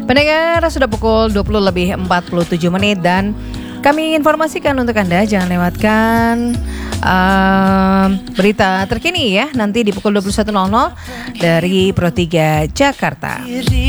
Pendengar, sudah pukul 20:47 dan kami informasikan untuk Anda jangan lewatkan berita terkini ya nanti di pukul 21.00 dari Pro 3 Jakarta.